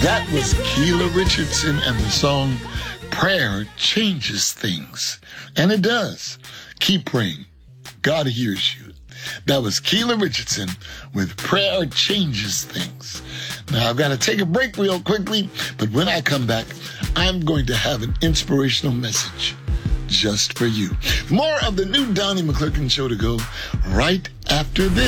That was Keela Richardson and the song Prayer Changes Things. And it does. Keep praying. God hears you. That was Keela Richardson with Prayer Changes Things. Now, I've got to take a break real quickly, but when I come back, I'm going to have an inspirational message just for you. More of the new Donnie McClurkin Show to go right after this.